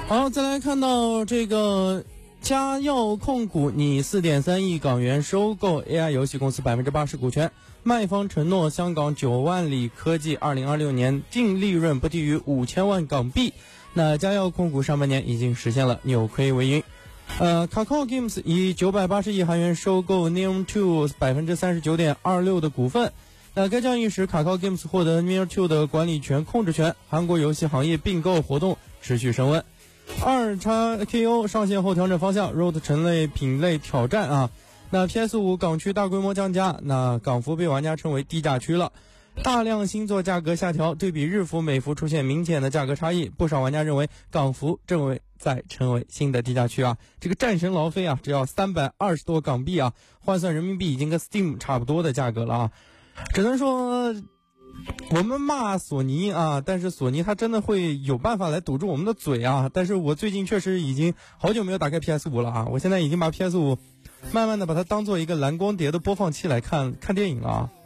好，再来看到这个嘉耀控股拟4.3亿港元收购 AI 游戏公司80%股权，卖方承诺香港9万里科技2026年净利润不低于5000万港币。那嘉耀控股上半年已经实现了扭亏为盈。Kakao Games 以980亿韩元收购 Neom2 39.26% 的股份。该交易时 Kakao Games 获得 Neom2 的管理权控制权。韩国游戏行业并购活动持续升温。2XKO 上线后调整方向 ，Road 成类品类挑战啊。那 PS5 港区大规模降价，那港服被玩家称为低价区了。大量新作价格下调，对比日服、美服出现明显的价格差异，不少玩家认为港服正在成为新的低价区啊。这个战神劳菲啊，只要320多港币啊，换算人民币已经跟 Steam 差不多的价格了啊。只能说我们骂索尼啊，但是索尼它真的会有办法来堵住我们的嘴啊。但是我最近确实已经好久没有打开 PS5 了啊，我现在已经把 PS5 慢慢的把它当做一个蓝光碟的播放器来看电影了啊。